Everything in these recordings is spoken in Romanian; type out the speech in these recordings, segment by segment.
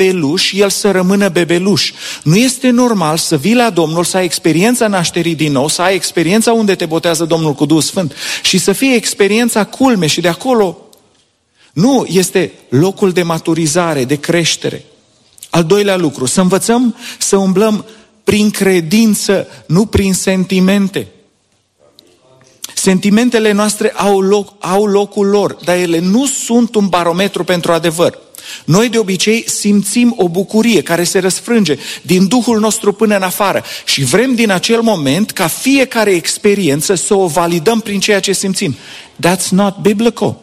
bebeluș, el să rămână bebeluș. Nu este normal să vii la Domnul, să ai experiența nașterii din nou, să ai experiența unde te botează Domnul cu Duhul Sfânt și să fie experiența culme și de acolo. Nu, este locul de maturizare, de creștere. Al doilea lucru, să învățăm să umblăm prin credință, nu prin sentimente. Sentimentele noastre au locul lor, dar ele nu sunt un barometru pentru adevăr. Noi de obicei simțim o bucurie care se răsfrânge din Duhul nostru până în afară și vrem din acel moment ca fiecare experiență să o validăm prin ceea ce simțim. That's not biblical.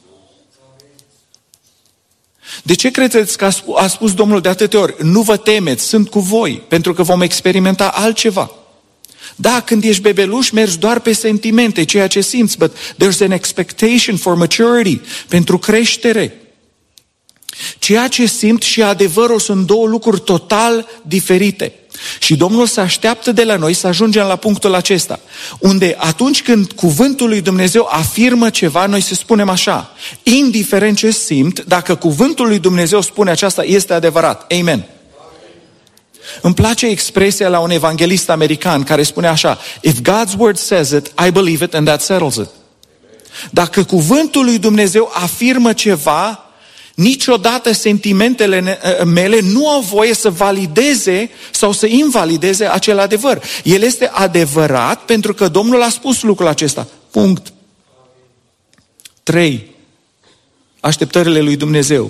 De ce credeți că a spus Domnul de atâtea ori, nu vă temeți, sunt cu voi, pentru că vom experimenta altceva? Da, când ești bebeluș, mergi doar pe sentimente, ceea ce simți, but there's an expectation for maturity, pentru creștere. Ceea ce simt și adevărul sunt două lucruri total diferite. Și Domnul se așteaptă de la noi să ajungem la punctul acesta, unde atunci când cuvântul lui Dumnezeu afirmă ceva, noi să spunem așa, indiferent ce simt, dacă cuvântul lui Dumnezeu spune aceasta, este adevărat. Amen. Îmi place expresia la un evanghelist american care spune așa, if God's word says it, I believe it and that settles it. Dacă cuvântul lui Dumnezeu afirmă ceva, niciodată sentimentele mele nu au voie să valideze sau să invalideze acel adevăr. El este adevărat pentru că Domnul a spus lucrul acesta. Punct. 3. Așteptările lui Dumnezeu.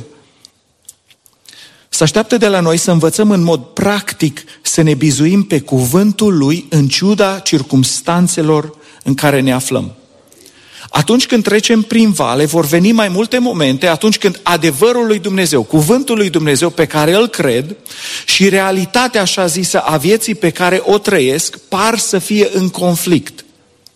Se așteaptă de la noi să învățăm în mod practic să ne bizuim pe cuvântul lui în ciuda circumstanțelor în care ne aflăm. Atunci când trecem prin vale, vor veni mai multe momente atunci când adevărul lui Dumnezeu, cuvântul lui Dumnezeu pe care îl cred și realitatea așa zisă a vieții pe care o trăiesc par să fie în conflict.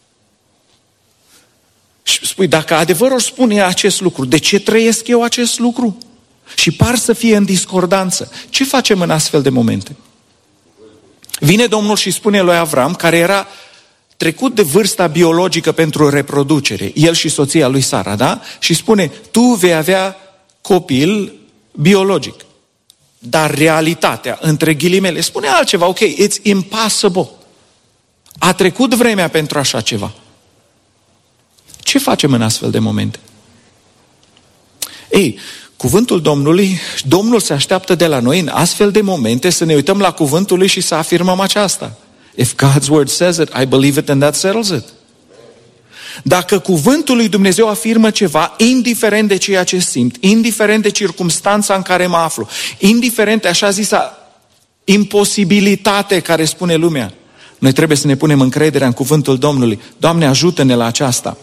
Și spui, dacă adevărul spune acest lucru, de ce trăiesc eu acest lucru? Și par să fie în discordanță. Ce facem în astfel de momente? Vine Domnul și spune lui Avram, care era trecut de vârsta biologică pentru reproducere, el și soția lui Sara, da? Și spune, tu vei avea copil biologic. Dar realitatea, între ghilimele, spune altceva, ok, it's impossible. A trecut vremea pentru așa ceva. Ce facem în astfel de momente? Ei, cuvântul Domnului, Domnul se așteaptă de la noi în astfel de momente să ne uităm la cuvântul lui și să afirmăm aceasta. If God's word says it, I believe it and that settles it. Dacă cuvântul lui Dumnezeu afirmă ceva, indiferent de ceea ce simt, indiferent de circumstanța în care mă aflu, indiferent de așa zisa imposibilitate care spune lumea, noi trebuie să ne punem încrederea în cuvântul Domnului. Doamne, ajută-ne la aceasta.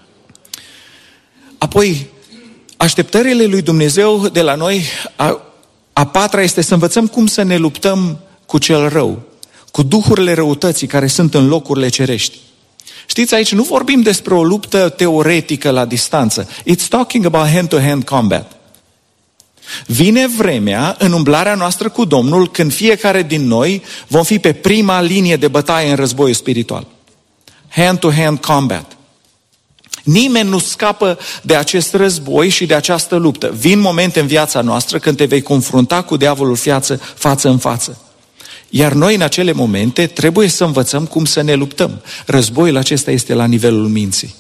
Apoi, așteptările lui Dumnezeu de la noi, a patra este să învățăm cum să ne luptăm cu cel rău, cu duhurile răutății care sunt în locurile cerești. Știți, aici nu vorbim despre o luptă teoretică la distanță. It's talking about hand-to-hand combat. Vine vremea în umblarea noastră cu Domnul când fiecare din noi vom fi pe prima linie de bătaie în războiul spiritual. Hand-to-hand combat. Nimeni nu scapă de acest război și de această luptă. Vin momente în viața noastră când te vei confrunta cu diavolul față în față. Iar noi în acele momente trebuie să învățăm cum să ne luptăm. Războiul acesta este la nivelul minții.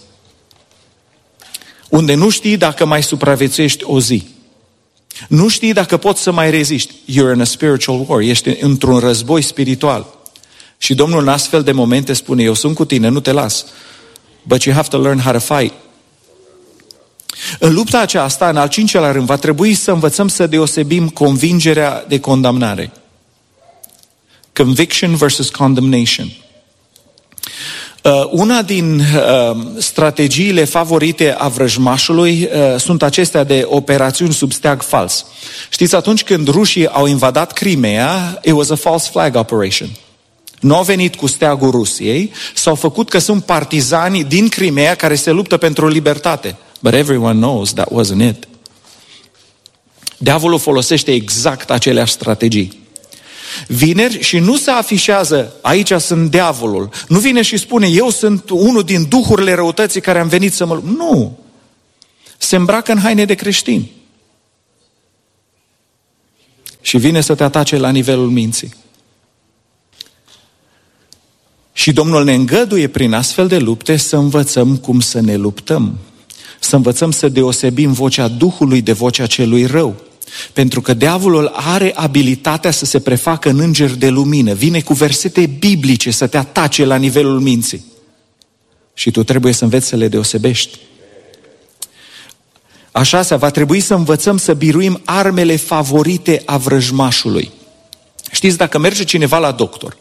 Unde nu știi dacă mai supraviețuiești o zi. Nu știi dacă poți să mai reziști. You're in a spiritual war. Ești într-un război spiritual. Și Domnul în astfel de momente spune, eu sunt cu tine, nu te las. But you have to learn how to fight. În lupta aceasta, în al 5-lea rând, va trebui să învățăm să deosebim convingerea de condamnare. Conviction versus condemnation. Una din strategiile favorite a vrăjmașului sunt acestea de operațiuni sub steag fals. Știți, atunci când rușii au invadat Crimea, it was a false flag operation. Nu au venit cu steagul Rusiei, s-au făcut că sunt partizani din Crimea care se luptă pentru libertate. But everyone knows that wasn't it. Diavolul folosește exact aceleași strategii. Vineri și nu se afișează, aici sunt diavolul. Nu vine și spune, eu sunt unul din duhurile răutății care am venit să mă lupt. Nu. Se îmbracă în haine de creștini. și vine să te atace la nivelul minții. Și Domnul ne îngăduie prin astfel de lupte să învățăm cum să ne luptăm. Să învățăm să deosebim vocea Duhului de vocea celui rău. Pentru că diavolul are abilitatea să se prefacă în înger de lumină. Vine cu versete biblice să te atace la nivelul minții. Și tu trebuie să înveți să le deosebești. A șasea, va trebui să învățăm să biruim armele favorite a vrăjmașului. Știți, dacă merge cineva la doctor,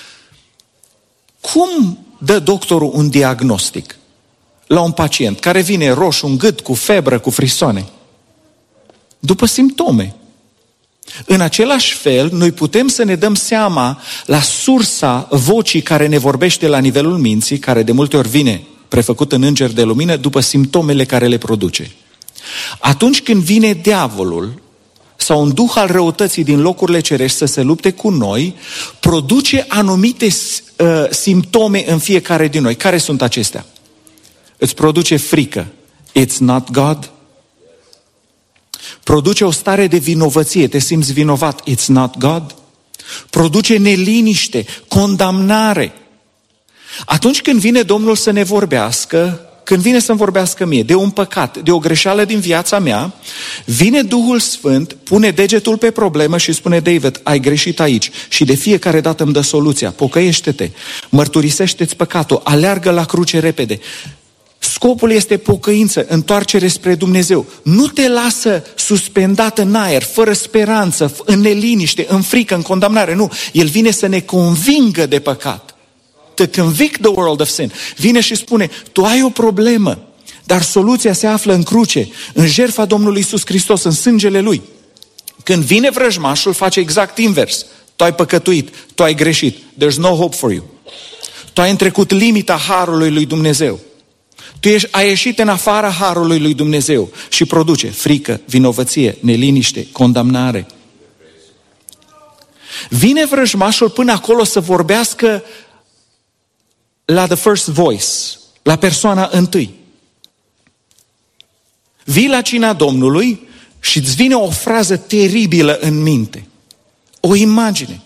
cum dă doctorul un diagnostic la un pacient care vine roșu în gât, cu febră, cu frisoane? După simptome. În același fel, noi putem să ne dăm seama la sursa vocii care ne vorbește la nivelul minții, care de multe ori vine prefăcut în înger de lumină, după simptomele care le produce. Atunci când vine diavolul sau un duh al răutății din locurile cerești să se lupte cu noi, produce anumite simptome în fiecare din noi. Care sunt acestea? Îți produce frică. It's not God. Produce o stare de vinovăție. Te simți vinovat. It's not God. Produce neliniște, condamnare. Atunci când vine Domnul să ne vorbească, când vine să-mi vorbească mie de un păcat, de o greșeală din viața mea, vine Duhul Sfânt, pune degetul pe problemă și spune: David, ai greșit aici. Și de fiecare dată îmi dă soluția. Pocăiește-te, mărturisește-ți păcatul, aleargă la cruce repede. Scopul este pocăință, întoarcere spre Dumnezeu. Nu te lasă suspendat în aer, fără speranță, în neliniște, în frică, în condamnare. Nu, El vine să ne convingă de păcat. To convict the world of sin. Vine și spune: tu ai o problemă, dar soluția se află în cruce, în jertfa Domnului Iisus Hristos, în sângele Lui. Când vine vrăjmașul, face exact invers. Tu ai păcătuit, tu ai greșit. There's no hope for you. Tu ai întrecut limita harului lui Dumnezeu. Tu ai ieșit în afara harului lui Dumnezeu și produce frică, vinovăție, neliniște, condamnare. Vine vrăjmașul până acolo să vorbească la the first voice, la persoana întâi. Vii la cina Domnului și îți vine o frază teribilă în minte. O imagine.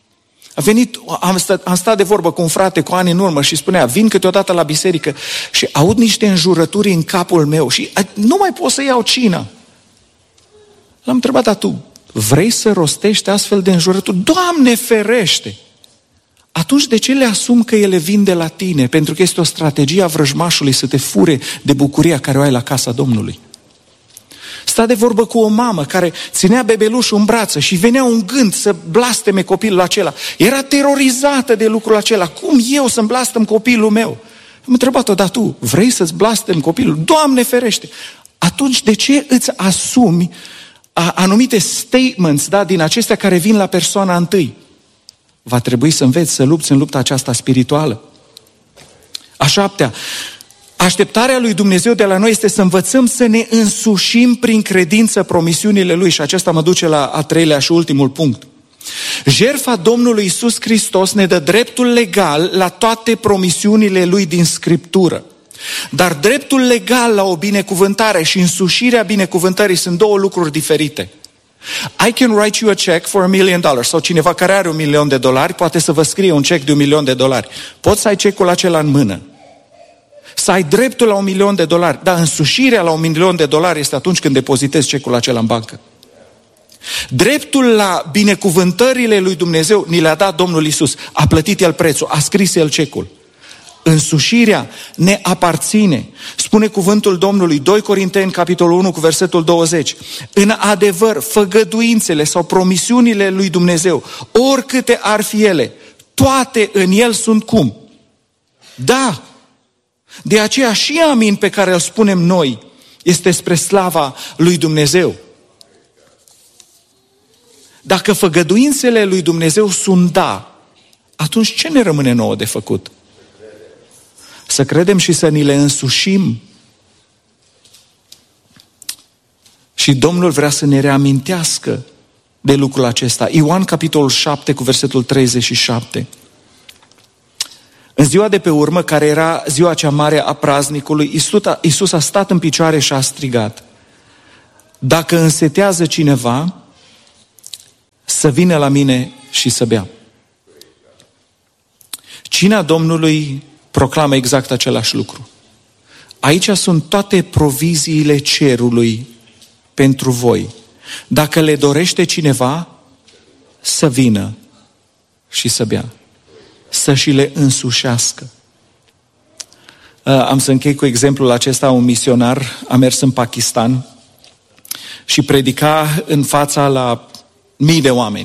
Am stat de vorbă cu un frate cu ani în urmă și spunea: vin câteodată la biserică și aud niște înjurături în capul meu și nu mai pot să iau cina. L-am întrebat: dar tu vrei să rostești astfel de înjurături? Doamne ferește! Atunci de ce le asumi că ele vin de la tine? Pentru că este o strategie a vrăjmașului să te fure de bucuria care o ai la casa Domnului. Sta de vorbă cu o mamă care ținea bebelușul în brață și venea un gând să blasteme copilul acela. Era terorizată de lucrul acela. Cum eu să-mi blastăm copilul meu? Am întrebat-o: dar tu vrei să-ți blastăm copilul? Doamne ferește! Atunci de ce îți asumi anumite statements, din acestea care vin la persoana întâi? Va trebui să înveți să lupți în lupta aceasta spirituală. A șaptea, așteptarea lui Dumnezeu de la noi este să învățăm să ne însușim prin credință promisiunile Lui. Și acesta mă duce la a treilea și ultimul punct. Jertfa Domnului Iisus Hristos ne dă dreptul legal la toate promisiunile Lui din Scriptură. Dar dreptul legal la o binecuvântare și însușirea binecuvântării sunt două lucruri diferite. I can write you a check for $1 million. Sau cineva care are $1.000.000 poate să vă scrie un cec de $1.000.000. Poți să ai cecul acela în mână, să ai dreptul la $1.000.000, dar însușirea la $1.000.000 este atunci când depozitezi cecul acela în bancă. Dreptul la binecuvântările lui Dumnezeu ni le-a dat Domnul Iisus. A plătit El prețul, a scris El cecul. Însușirea ne aparține. Spune cuvântul Domnului, 2 Corinteni, capitolul 1, cu versetul 20. În adevăr, făgăduințele sau promisiunile lui Dumnezeu, oricâte ar fi ele, toate în El sunt cum? Da! De aceea și amin pe care îl spunem noi este spre slava lui Dumnezeu. Dacă făgăduințele lui Dumnezeu sunt da, atunci ce ne rămâne nouă de făcut? Să credem și să ni le însușim. Și Domnul vrea să ne reamintească de lucrul acesta. Ioan, capitolul 7, cu versetul 37. În ziua de pe urmă, care era ziua cea mare a praznicului, Iisus a stat în picioare și a strigat: dacă însetează cineva, să vină la mine și să bea. Cina Domnului proclamă exact același lucru. Aici sunt toate proviziile cerului pentru voi. Dacă le dorește cineva, să vină și să bea. Să și le însușească. Am să închei cu exemplul acesta. Un misionar a mers în Pakistan și predica în fața la mii de oameni.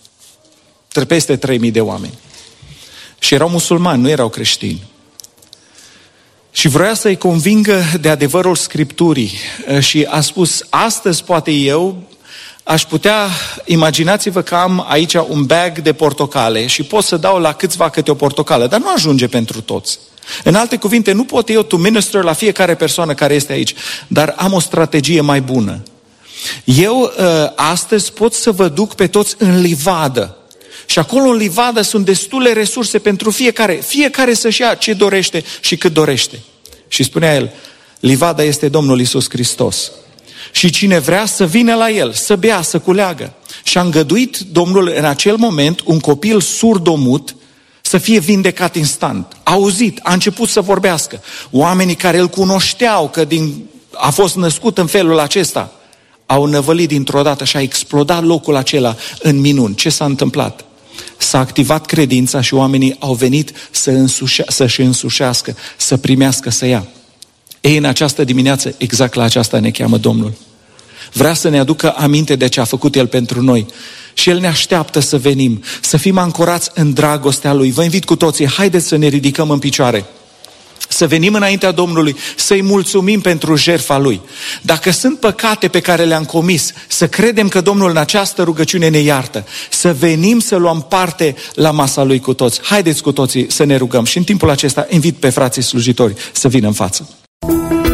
Peste 3.000 de oameni. Și erau musulmani, nu erau creștini. Și vroia să-i convingă de adevărul Scripturii. Și a spus, astăzi poate eu aș putea, imaginați-vă că am aici un bag de portocale și pot să dau la câțiva câte o portocală, dar nu ajunge pentru toți. În alte cuvinte, nu pot eu to minister la fiecare persoană care este aici, dar am o strategie mai bună. Eu astăzi pot să vă duc pe toți în livadă. Și acolo în livadă sunt destule resurse pentru fiecare. Fiecare să-și ia ce dorește și cât dorește. Și spunea el, livada este Domnul Iisus Hristos. Și cine vrea să vină la el, să bea, să culeagă. Și a îngăduit Domnul în acel moment un copil surdomut să fie vindecat instant. A auzit, a început să vorbească. Oamenii care îl cunoșteau că a fost născut în felul acesta, au năvălit dintr-o dată și a explodat locul acela în minuni. Ce s-a întâmplat? S-a activat credința și oamenii au venit să-și însușească, să primească, să ia. Ei, în această dimineață, exact la aceasta ne cheamă Domnul. Vrea să ne aducă aminte de ce a făcut El pentru noi. Și El ne așteaptă să venim, să fim ancorați în dragostea Lui. Vă invit cu toții, haideți să ne ridicăm în picioare. Să venim înaintea Domnului, să-i mulțumim pentru jertfa Lui. Dacă sunt păcate pe care le-am comis, să credem că Domnul în această rugăciune ne iartă. Să venim să luăm parte la masa Lui cu toți. Haideți cu toții să ne rugăm. Și în timpul acesta invit pe frații slujitori să vină în față.